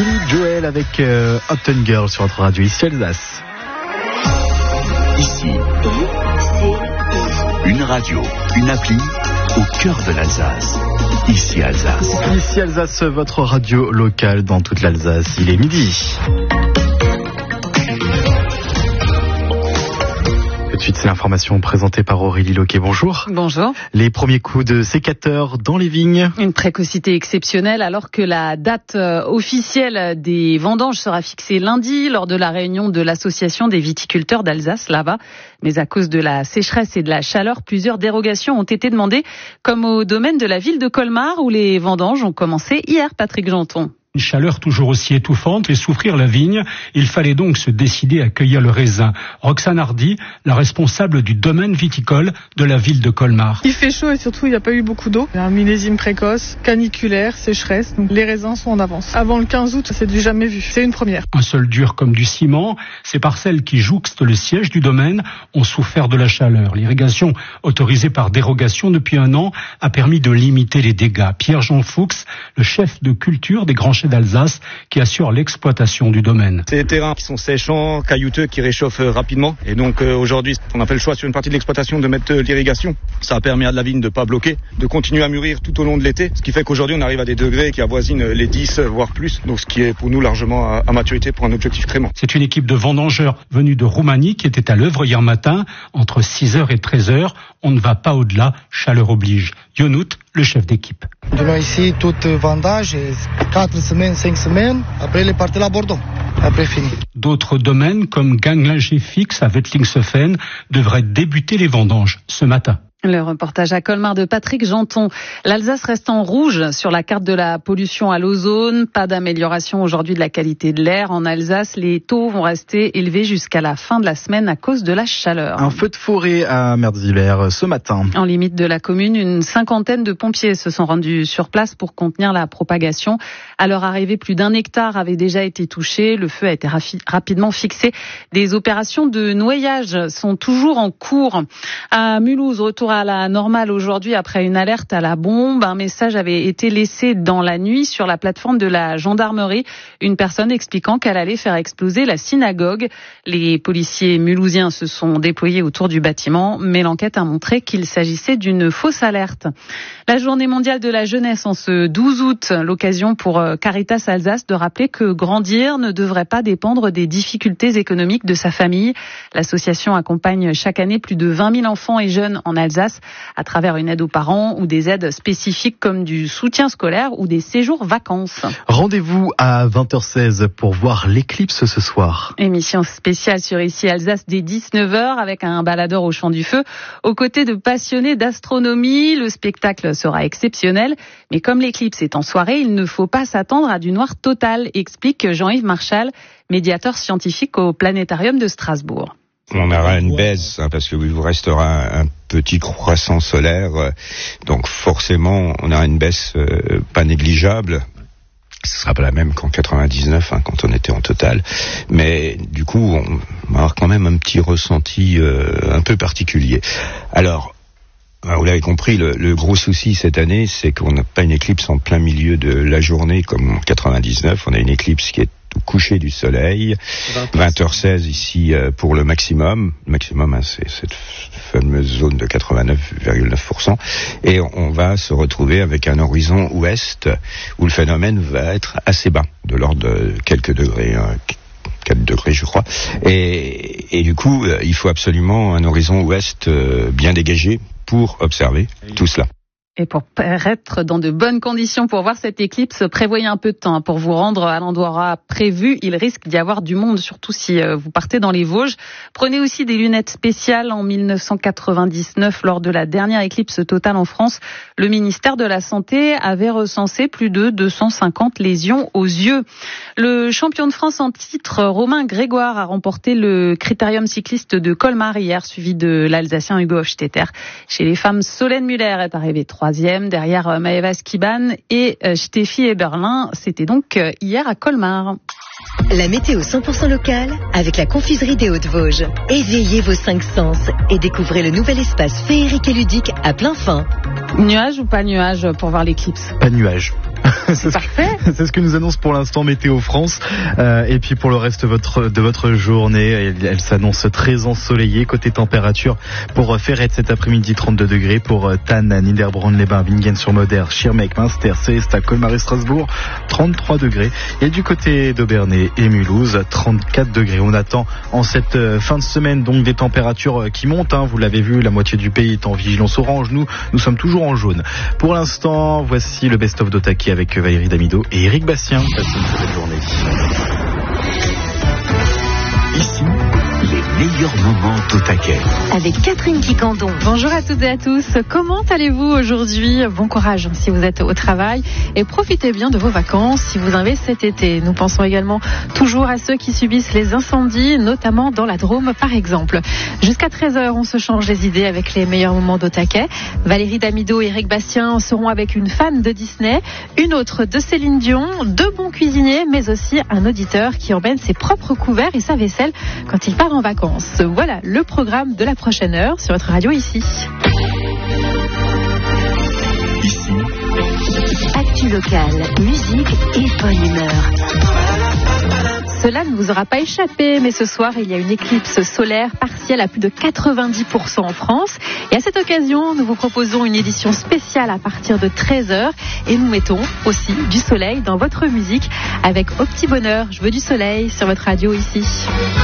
Billy Joel avec Upton Girl sur notre radio ici Alsace. Ici, une radio, une appli au cœur de l'Alsace. Ici Alsace. Ici Alsace, votre radio locale dans toute l'Alsace. Il est midi. Tout de suite, c'est l'information présentée par Aurélie Loquet. Bonjour. Bonjour. Les premiers coups de sécateur dans les vignes. Une précocité exceptionnelle alors que la date officielle des vendanges sera fixée lundi lors de la réunion de l'association des viticulteurs d'Alsace, là-bas. Mais à cause de la sécheresse et de la chaleur, plusieurs dérogations ont été demandées, comme au domaine de la ville de Colmar où les vendanges ont commencé hier, Patrick Janton. Une chaleur toujours aussi étouffante et souffrir la vigne, il fallait donc se décider à cueillir le raisin. Roxane Hardy, la responsable du domaine viticole de la ville de Colmar. Il fait chaud et surtout il n'y a pas eu beaucoup d'eau. Il y a un millésime précoce, caniculaire, sécheresse, donc les raisins sont en avance. Avant le 15 août, c'est du jamais vu, c'est une première. Un sol dur comme du ciment, ces parcelles qui jouxtent le siège du domaine ont souffert de la chaleur. L'irrigation autorisée par dérogation depuis 1 an a permis de limiter les dégâts. Pierre-Jean Fuchs, le chef de culture des Grands d'Alsace qui assure l'exploitation du domaine. C'est des terrains qui sont séchants, caillouteux, qui réchauffent rapidement. Et donc aujourd'hui, on a fait le choix sur une partie de l'exploitation de mettre l'irrigation. Ça a permis à la vigne de ne pas bloquer, de continuer à mûrir tout au long de l'été. Ce qui fait qu'aujourd'hui, on arrive à des degrés qui avoisinent les 10, voire plus. Donc ce qui est pour nous largement à maturité pour un objectif crémant. C'est une équipe de vendangeurs venus de Roumanie qui était à l'œuvre hier matin. Entre 6h et 13h, on ne va pas au-delà, chaleur oblige. Yonout, le chef d'équipe. Demain ici, toute vendage, 4 semaines, 5 semaines, après les parties à Bordeaux. Après fini. D'autres domaines comme Ganglin-Fix à Wettlingshofen devraient débuter les vendanges ce matin. Le reportage à Colmar de Patrick Janton. L'Alsace reste en rouge sur la carte de la pollution à l'ozone. Pas d'amélioration aujourd'hui de la qualité de l'air. En Alsace, les taux vont rester élevés jusqu'à la fin de la semaine à cause de la chaleur. Un feu de forêt à Mertzwiller ce matin. En limite de la commune, une 50aine de pompiers se sont rendus sur place pour contenir la propagation. À leur arrivée, plus d'1 hectare avait déjà été touché. Le feu a été rapidement fixé. Des opérations de noyage sont toujours en cours. À Mulhouse, retour à la normale aujourd'hui après une alerte à la bombe. Un message avait été laissé dans la nuit sur la plateforme de la gendarmerie. Une personne expliquant qu'elle allait faire exploser la synagogue. Les policiers mulhousiens se sont déployés autour du bâtiment, mais l'enquête a montré qu'il s'agissait d'une fausse alerte. La journée mondiale de la jeunesse en ce 12 août, l'occasion pour Caritas Alsace de rappeler que grandir ne devrait pas dépendre des difficultés économiques de sa famille. L'association accompagne chaque année plus de 20 000 enfants et jeunes en Alsace à travers une aide aux parents ou des aides spécifiques comme du soutien scolaire ou des séjours vacances. Rendez-vous à 20h16 pour voir l'éclipse ce soir. Émission spéciale sur Ici Alsace dès 19h avec un baladeur au champ du feu. Aux côtés de passionnés d'astronomie, le spectacle sera exceptionnel. Mais comme l'éclipse est en soirée, il ne faut pas s'attendre à du noir total, explique Jean-Yves Marchal, médiateur scientifique au Planétarium de Strasbourg. On aura une baisse parce qu'il vous restera un petit croissant solaire, donc forcément on aura une baisse pas négligeable. Ce sera pas la même qu'en 99 quand on était en total, mais du coup on va avoir quand même un petit ressenti un peu particulier. Alors vous l'avez compris, le gros souci cette année, c'est qu'on n'a pas une éclipse en plein milieu de la journée comme en 99. On a une éclipse qui est au coucher du soleil, 20h16 ici pour le maximum. Le maximum, c'est cette fameuse zone de 89,9%. Et on va se retrouver avec un horizon ouest où le phénomène va être assez bas, de l'ordre de quelques degrés, 4 degrés je crois. Et du coup, il faut absolument un horizon ouest bien dégagé pour observer tout cela. Et pour être dans de bonnes conditions pour voir cette éclipse, prévoyez un peu de temps pour vous rendre à l'endroit prévu. Il risque d'y avoir du monde, surtout si vous partez dans les Vosges. Prenez aussi des lunettes spéciales. En 1999, lors de la dernière éclipse totale en France, le ministère de la Santé avait recensé plus de 250 lésions aux yeux. Le champion de France en titre, Romain Grégoire, a remporté le critérium cycliste de Colmar hier, suivi de l'Alsacien Hugo Hofstetter. Chez les femmes, Solène Muller est arrivée 3e, derrière Maëva Skiban et Steffi Eberlin. C'était donc hier à Colmar. La météo 100% locale avec la confiserie des Hauts-de-Vosges. Éveillez vos 5 sens et découvrez le nouvel espace féerique et ludique à plein fin. Nuage ou pas nuage pour voir l'éclipse ? Pas nuage. C'est parfait. C'est ce que nous annonce pour l'instant Météo France. Et puis pour le reste de votre journée, elle s'annonce très ensoleillée. Côté température, pour Ferrette cet après-midi, 32 degrés. Pour Thann, Niederbronn-les-Bains, Bingen-sur-Moder, Schirmeck, Münster, Sehested, Colmar et Strasbourg, 33 degrés. Et du côté d'Obernai et Mulhouse, 34 degrés. On attend en cette fin de semaine donc des températures qui montent. Vous l'avez vu, la moitié du pays est en vigilance orange. Nous sommes toujours en jaune. Pour l'instant, voici le best-of d'Otaki avec Valérie Damido et Eric Bastien. Passez une très belle journée. Ici, les meilleurs moments d'Otaki. Avec Catherine Quicandon. Bonjour à toutes et à tous. Comment allez-vous aujourd'hui? Bon courage si vous êtes au travail et profitez bien de vos vacances si vous en avez cet été. Nous pensons également toujours à ceux qui subissent les incendies, notamment dans la Drôme par exemple. Jusqu'à 13h, on se change les idées avec les meilleurs moments d'Otaki. Valérie Damido et Eric Bastien seront avec une fan de Disney, une autre de Céline Dion, deux bons cuisiniers, mais aussi un auditeur qui emmène ses propres couverts et sa vaisselle quand il part en vacances. Voilà le programme de la prochaine heure sur votre radio ici. Ici, Actu locale, musique et bonne humeur. Cela ne vous aura pas échappé, mais ce soir, il y a une éclipse solaire partielle à plus de 90% en France. Et à cette occasion, nous vous proposons une édition spéciale à partir de 13h. Et nous mettons aussi du soleil dans votre musique avec Au Petit Bonheur. Je veux du soleil sur votre radio ici.